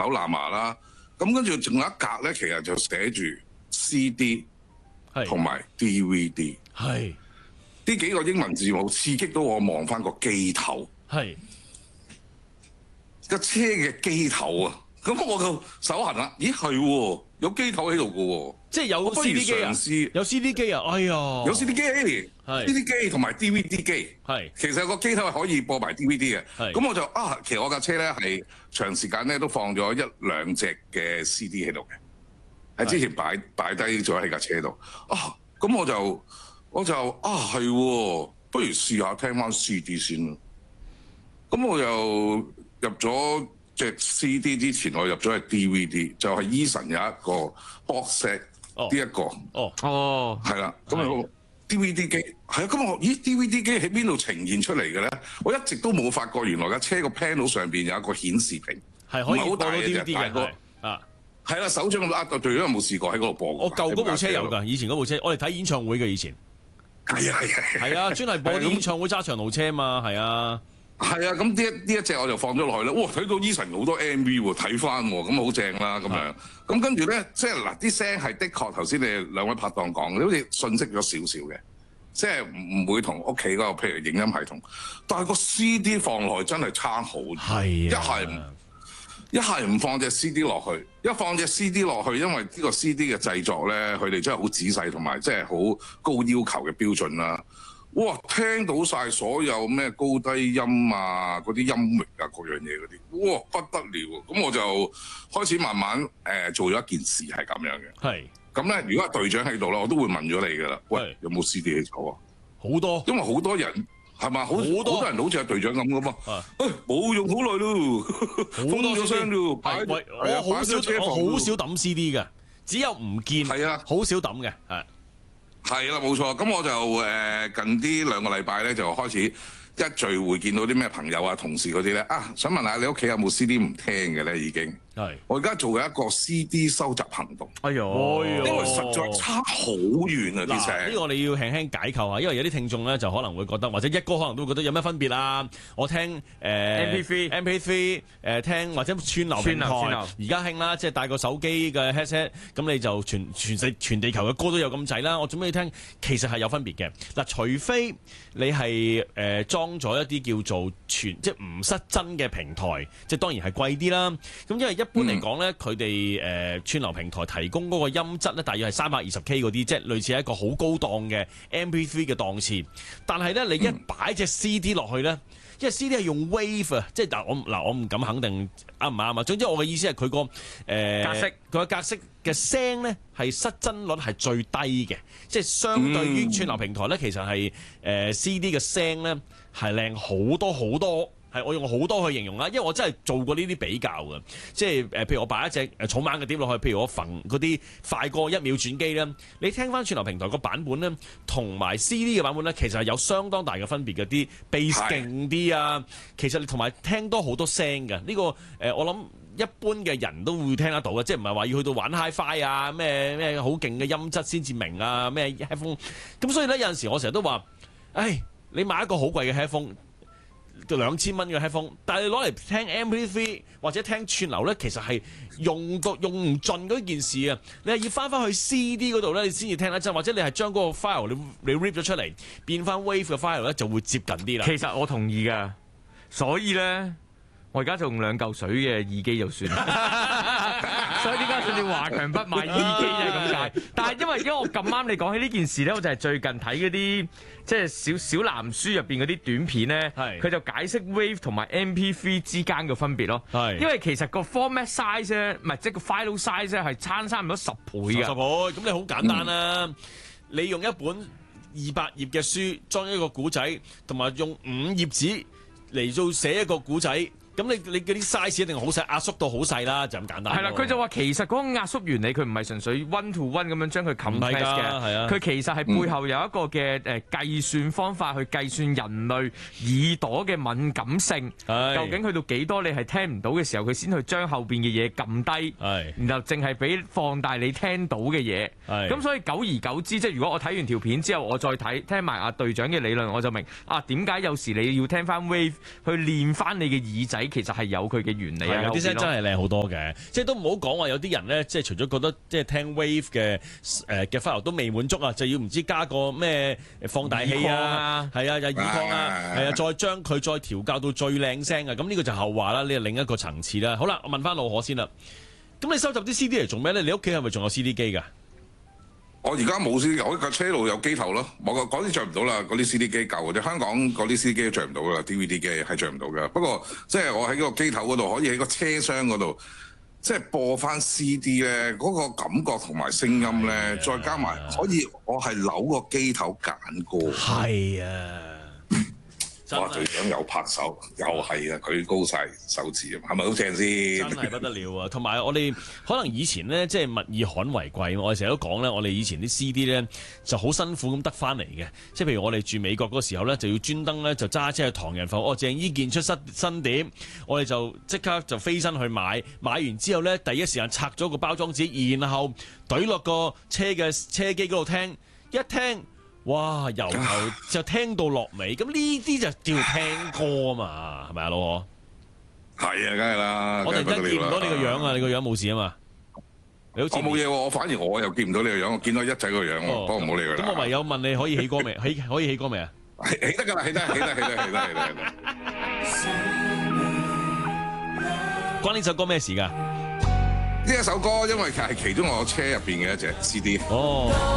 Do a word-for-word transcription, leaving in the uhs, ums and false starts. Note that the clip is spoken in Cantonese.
紐藍牙啦。咁跟住仲有一格咧，其實就寫住 C D 同埋 D V D。 係呢幾個英文字母刺激到我望翻個機頭。 係個車嘅機頭啊！咁我就手痕啦。咦係喎，有機頭喺度嘅喎。 即係有 C D 機啊！有 C D 機啊！哎呀， 有 C D 機，C D 機同埋 D V D 機。係，其實個機頭係可以播埋 D V D 嘅。係，咁我就啊，其實我架車咧係長時間咧都放咗一兩隻嘅 C D 喺度嘅，喺之前擺擺低咗喺架車度。啊，咁我就我就啊係喎，不如試下聽翻 C D 先啦。咁我又入咗隻 C D 之前，我入咗係 D V D，就係 Eason 有一個 box set。呢一個哦哦，係啦，咁啊 D V D 機係啊，咁我咦 D V D 機喺邊度呈現出嚟嘅咧？我一直都冇發覺，原來架車個 panel 上邊有一個顯示屏， 係可以播到 D V D 嘅，啊，係啦，手掌咁握到，最多有冇試過喺嗰度播過？ 我舊嗰部車有㗎，以前嗰部車，我哋睇演唱會嘅以前。 係啊係啊係啊，專係播啲演唱會揸長途車嘛，係啊。 係啊，咁呢一呢一隻我就放咗落去啦。哇，睇到 Eason 好多 M V 喎，睇翻喎，咁好正啦咁樣。咁跟住咧，即係嗱啲聲係的確頭先你兩位拍檔講嘅，好似遜色咗少少嘅，即係唔會同屋企嗰個譬如影音系統。但係個 C D 放落去真係差好遠。係一係一係唔放隻 C D 落去，一放隻 C D 落去，因為呢個 C D 嘅製作咧，佢哋真係好仔細同埋即係好高要求嘅標準啦。哇！聽到晒所有咩高低音啊，嗰啲音域啊，各樣嘢嗰啲，哇不得了！咁我就開始慢慢誒、呃、做咗一件事係咁樣嘅。係。咁咧，如果係隊長喺度咧，我都會問咗你㗎啦。喂，有冇 C D 喺度啊？好多。因為好多人係嘛，好好多人好似係隊長咁噶嘛。誒，冇用好耐咯，封咗箱咯。 係，我好少我好少抌 C D 嘅，只有唔見。係啊，好少抌嘅，係。 係啦，冇錯。咁我就誒、呃、近啲兩個禮拜咧，就開始一聚會見到啲咩朋友啊、同事嗰啲咧啊，想問下你屋企有冇 C D 唔聽嘅咧？已經係我而家做緊一個 C D 收集行動。哎呦，因為實在差好遠啊啲聲。呢個你要輕輕解構下，因為有啲聽眾咧就可能會覺得，或者一哥可能都會覺得有咩分別啊？我聽誒、呃、M P 三、M P 三誒、呃、聽或者串流平台，而家興啦，即係帶個手機嘅 headset， 咁你就全全世全地球嘅歌都有咁滯啦。我做咩要聽？其實係有分別嘅。嗱，除非你係誒、呃、裝咗一啲叫做全即係唔失真嘅平台，即係當然係貴啲啦。咁因為一般嚟講咧，佢哋誒串流平台提供嗰個音質咧，大約係三百二十 K 嗰啲，即係類似係一個好高檔嘅 M P 三嘅檔次。但係咧，你一擺隻 C D 落去咧，因為 C D 係用 wave 啊，即係嗱我嗱我唔敢肯定啱唔啱啊。總之我嘅意思係佢個誒格式，佢個格式嘅聲咧係失真率係最低嘅，即係相對於串流平台咧，其實係誒、呃、C D 嘅聲咧係靚好多好多。係我用好多去形容啦，因為我真係做過呢啲比較嘅，即係誒，譬如我擺一隻誒草蜢嘅碟落去，譬如我揈嗰啲快過一秒轉機咧，你聽翻串流平台個版本咧，同埋 C D 嘅版本咧，其實係有相當大嘅分別嘅，啲 bass 勁啲啊，其實你同埋聽多好多聲嘅，呢、這個誒、呃、我諗一般嘅人都會聽得到嘅，即係唔係話要去到玩 Hi-Fi 啊，咩咩好勁嘅音質先至明啊，咩 headphone， 咁所以咧有陣時我成日都話，唉，你買一個好貴嘅 headphone。兩千蚊嘅 headphone， 但係你攞嚟聽 M P 三或者聽串流咧，其實係用到用唔盡嗰件事啊！你係要翻翻去 C D 嗰度咧，你先至聽得真，或者你係將嗰個 file 你你 rip 咗出嚟，變翻 wave 嘅 file 咧，就會接近啲啦。 其實我同意㗎，所以咧，我而家就用兩嚿水嘅耳機就算啦。所以點解甚至華強北買耳機就係咁解？但係因為因為我咁啱你講起呢件事咧，我就係最近睇嗰啲即係小小藍書入邊嗰啲短片咧，佢就解釋 Wave 同埋 M P 三 之間嘅分別咯。因為其實個 format size 咧，唔係即係個 file size 咧係差差唔多十倍嘅。 十倍咁你好簡單啦、嗯，你用一本二百頁嘅書裝一個古仔，同埋用五頁紙嚟做寫一個古仔。咁你你嗰啲 size 一定好細，壓縮到好細啦，就咁簡單。 係啦，佢就話其實嗰個壓縮原理，佢唔係純粹 one to one 咁樣將佢 compress 嘅，佢其實係背後有一個嘅誒計算方法去計算人類耳朵嘅敏感性，究竟去到幾多你係聽唔到嘅時候，佢先去將後邊嘅嘢撳低，然後淨係俾放大你聽到嘅嘢。咁所以久而久之，即係如果我睇完條片之後，我再睇聽埋阿隊長嘅理論，我就明啊點解有時你要聽翻 wave 去練翻你嘅耳仔底其實係有佢嘅原理啊。 有啲聲真係靚好多嘅，即係都唔好講話有啲人咧，即係除咗覺得即係聽 wave 嘅誒嘅 file 都未滿足啊，就要唔知加個咩放大器啊，係啊，有耳擴啊，係啊，再將佢再調校到最靚聲啊，咁呢個就後話啦，呢係另一個層次啦。好啦，我問翻老可先啦，咁你收集啲 C D 嚟做咩咧？你屋企係咪仲有 C D 機㗎？ 我而家冇 C D，我架車路有機頭咯，我嗰啲着唔到啦，嗰啲 C D 機舊嘅啫。香港嗰啲 C D 機都着唔到啦 ，D V D 機係着唔到嘅。不過即係我喺個機頭嗰度，可以喺個車廂嗰度，即係播翻 C D 咧，嗰個感覺同埋聲音咧，再加埋可以，我係扭個機頭揀歌。 係啊。 哇！隊長又拍手，又係啊！佢高晒手指啊，係咪好正先？ 真係不得了啊！同埋我哋可能以前咧，即係物以罕為貴，我哋成日都講咧，我哋以前啲 C D 咧就好辛苦咁得翻嚟嘅。即係譬如我哋住美國嗰個時候咧，就要專登咧就揸車去唐人埠，哦，鄭伊健出新新碟，我哋就即刻就飛身去買，買完之後咧，第一時間拆咗個包裝紙，然後懟落個車嘅車機嗰度聽，一聽。哇！由頭就聽到落尾，咁呢啲就叫聽歌啊嘛，係咪啊，老何？ 係啊，梗係啦。 我突然間見唔到你個樣啊，你個樣冇事啊嘛？你好似我冇嘢喎，我反而我又見唔到你個樣，我見到一仔個樣喎，不過唔好理佢啦。 咁我唯有問你可以起歌未？起可以起歌未啊？ 起得㗎啦，起得，起得，起得，起得，起得，起得。 關呢首歌咩事㗎？ 呢一首歌因為係其中我車入邊嘅一隻 C D。 哦。